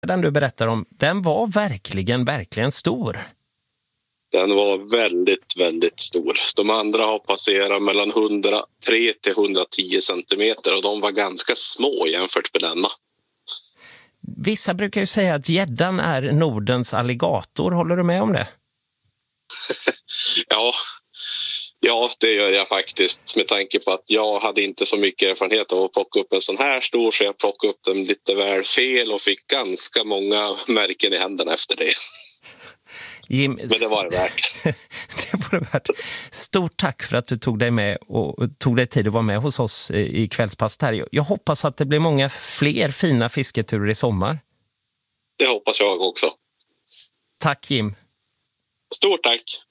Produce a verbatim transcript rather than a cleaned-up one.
Den du berättar om, den var verkligen, verkligen stor. Den var väldigt, väldigt stor. De andra har passerat mellan hundratre till hundratio centimeter och de var ganska små jämfört med denna. Vissa brukar ju säga att gäddan är Nordens alligator. Håller du med om det? ja, ja, det gör jag faktiskt. Med tanke på att jag hade inte så mycket erfarenhet av att plocka upp en sån här stor, så jag plockade upp den lite väl fel och fick ganska många märken i händerna efter det. Jim, Men det var det värt. det var det värt. Stort tack för att du tog dig med och tog dig tid att vara med hos oss i kvällspasset här. Jag hoppas att det blir många fler fina fisketurer i sommar. Det hoppas jag också. Tack Jim. Stort tack.